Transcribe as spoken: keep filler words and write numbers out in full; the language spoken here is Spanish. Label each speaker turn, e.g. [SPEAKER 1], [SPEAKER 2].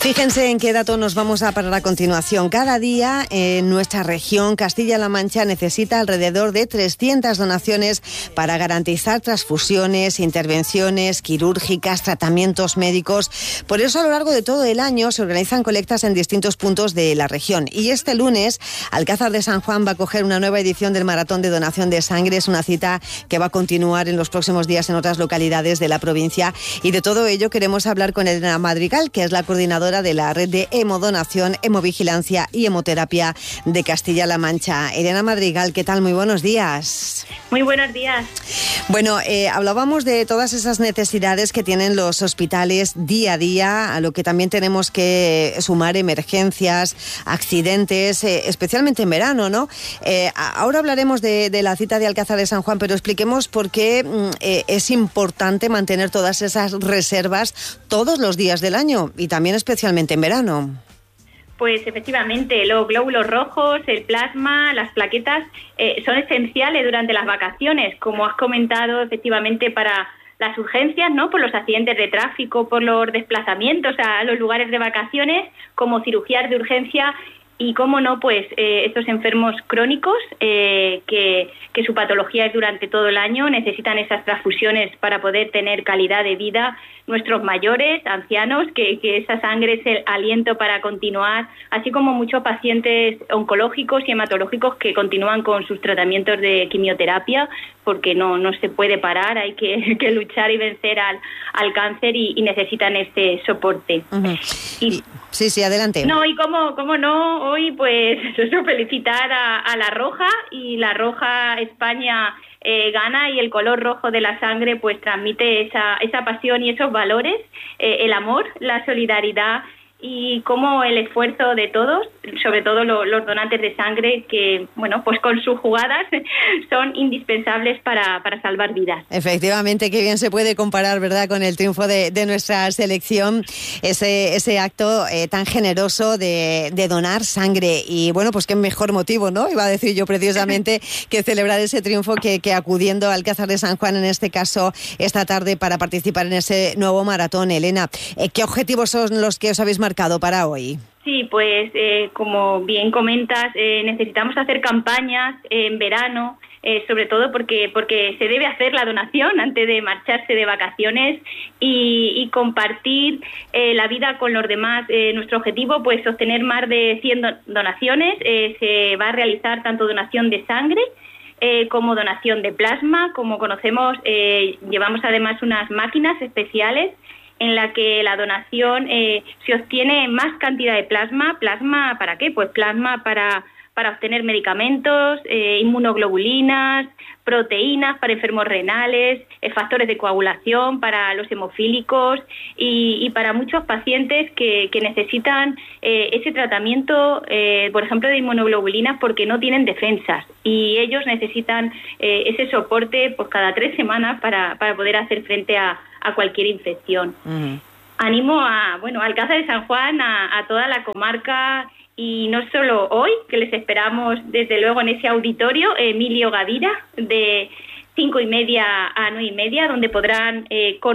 [SPEAKER 1] Fíjense en qué dato nos vamos a parar a continuación. Cada día en nuestra región, Castilla-La Mancha, necesita alrededor de trescientas donaciones para garantizar transfusiones, intervenciones quirúrgicas, tratamientos médicos. Por eso, a lo largo de todo el año se organizan colectas en distintos puntos de la región. Y este lunes, Alcázar de San Juan va a acoger una nueva edición del Maratón de Donación de Sangre. Es una cita que va a continuar en los próximos días en otras localidades de la provincia. Y de todo ello queremos hablar con Elena Madrigal, que es la coordinadora de la red de hemodonación, hemovigilancia y hemoterapia de Castilla-La Mancha. Elena Madrigal, ¿qué tal? Muy buenos días.
[SPEAKER 2] Muy buenos días.
[SPEAKER 1] Bueno, eh, hablábamos de todas esas necesidades que tienen los hospitales día a día, a lo que también tenemos que sumar emergencias, accidentes, eh, especialmente en verano, ¿no? Eh, ahora hablaremos de, de la cita de Alcázar de San Juan, pero expliquemos por qué eh, es importante mantener todas esas reservas todos los días del año y también especialmente en verano.
[SPEAKER 2] Pues efectivamente, los glóbulos rojos, el plasma, las plaquetas eh, son esenciales durante las vacaciones, como has comentado, efectivamente para las urgencias, ¿no? Por los accidentes de tráfico, por los desplazamientos a los lugares de vacaciones, como cirugías de urgencia y, cómo no, pues eh, estos enfermos crónicos eh, que, que su patología es durante todo el año, necesitan esas transfusiones para poder tener calidad de vida. Nuestros mayores, ancianos, que, que esa sangre es el aliento para continuar, así como muchos pacientes oncológicos y hematológicos que continúan con sus tratamientos de quimioterapia, porque no, no se puede parar, hay que, que luchar y vencer al, al cáncer y, y necesitan este soporte.
[SPEAKER 1] Uh-huh.
[SPEAKER 2] Y,
[SPEAKER 1] sí, sí, adelante.
[SPEAKER 2] No, y cómo, cómo no, hoy pues eso, felicitar a, a La Roja, y La Roja España Eh, gana, y el color rojo de la sangre pues transmite esa, esa pasión y esos valores, eh, el amor, la solidaridad, y como el esfuerzo de todos, sobre todo lo, los donantes de sangre, que bueno, pues con sus jugadas son indispensables para, para salvar vidas.
[SPEAKER 1] Efectivamente, qué bien se puede comparar, ¿verdad?, con el triunfo de, de nuestra selección, ese, ese acto eh, tan generoso de, de donar sangre. Y bueno, pues qué mejor motivo, ¿no? Iba a decir yo precisamente que celebrar ese triunfo que, que acudiendo a Alcázar de San Juan, en este caso, esta tarde para participar en ese nuevo maratón. Elena, eh, ¿qué objetivos son los que os habéis marcado para hoy?
[SPEAKER 2] Sí, pues eh, como bien comentas, eh, necesitamos hacer campañas eh, en verano, eh, sobre todo porque porque se debe hacer la donación antes de marcharse de vacaciones y, y compartir eh, la vida con los demás. Eh, nuestro objetivo, pues, obtener más de cien do- donaciones. Eh, se va a realizar tanto donación de sangre eh, como donación de plasma. Como conocemos, eh, llevamos además unas máquinas especiales en la que la donación eh, se obtiene más cantidad de plasma. ¿Plasma para qué? Pues plasma para, para obtener medicamentos, eh, inmunoglobulinas, proteínas para enfermos renales, eh, factores de coagulación para los hemofílicos y, y para muchos pacientes que, que necesitan eh, ese tratamiento, eh, por ejemplo, de inmunoglobulinas, porque no tienen defensas y ellos necesitan eh, ese soporte pues cada tres semanas para, para poder hacer frente a a cualquier infección. Uh-huh. Animo a, bueno, a Alcázar de San Juan, a, a toda la comarca, y no solo hoy, que les esperamos desde luego en ese auditorio Emilio Gavira, de cinco y media a nueve y media, donde podrán eh, con